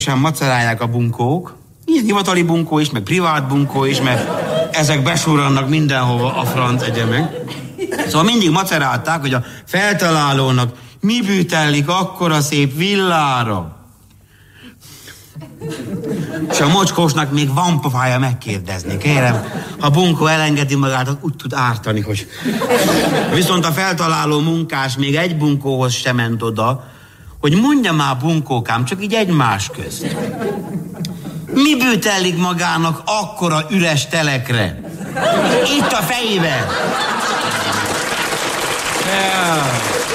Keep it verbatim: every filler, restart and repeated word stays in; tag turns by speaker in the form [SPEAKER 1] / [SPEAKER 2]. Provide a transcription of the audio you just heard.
[SPEAKER 1] sem macerálják a bunkók. Ilyen hivatali bunkó is, meg privát bunkó is, mert ezek besurrannak mindenhova a franc egyemek. Szóval mindig macerálták, hogy a feltalálónak mi bűtellik akkora szép villára. És a mocskósnak még van pofája megkérdezni, kérem. Ha bunkó elengedi magát, az úgy tud ártani, hogy... Viszont a feltaláló munkás még egy bunkóhoz sem ment oda, hogy mondja már bunkókám, csak így egymás közt. Mi bűtellik magának akkora üres telekre? Itt a fejébe! Yeah.